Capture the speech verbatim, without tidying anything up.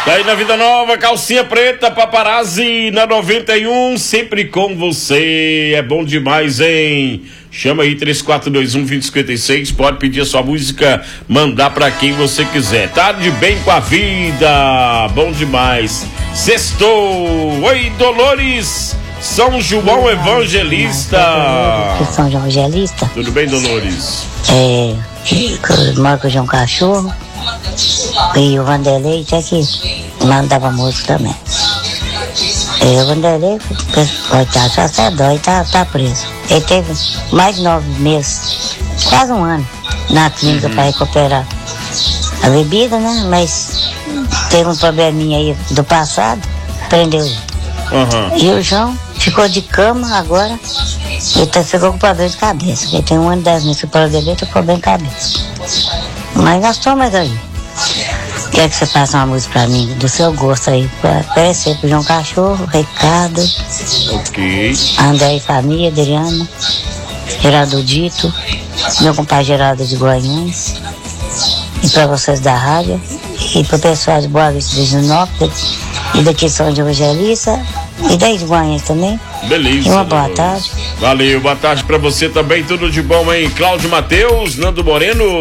Tá aí na Vida Nova, calcinha preta, paparazzi na noventa e um, sempre com você. É bom demais, hein? Chama aí três quatro dois um, dois zero cinco seis, pode pedir a sua música, mandar pra quem você quiser. Tarde bem com a vida, bom demais. Sextou. Oi, Dolores, São João Evangelista. São João Evangelista. Tudo bem, Dolores? É, Marco João Cachorro e o Vanderlei até que mandava música também. É, o Vanderlei, coitado, só até dói, tá, tá preso. Ele teve mais de nove meses, quase um ano, na clínica uhum. para recuperar a bebida, né? Mas teve um probleminha aí do passado, prendeu ele. Uhum. E o João ficou de cama agora, ele tá, ficou com problema de cabeça. Ele tem um ano e dez meses que o problema dele, tá com problema de cabeça. Mas nós estamos aí. Quer que você faça uma música pra mim, do seu gosto aí, pra aparecer pro João Cachorro, Ricardo, ok, André e família, Adriana, Geraldo Dito, meu compadre Geraldo de Guanhães, e pra vocês da rádio, e pro pessoal de Boa Vista de Junópolis, e daqui São de Evangelista, e daí de Guanhães também. Beleza. E uma boa tarde. Valeu, boa tarde pra você também, tudo de bom, hein? Cláudio Mateus, Nando Moreno.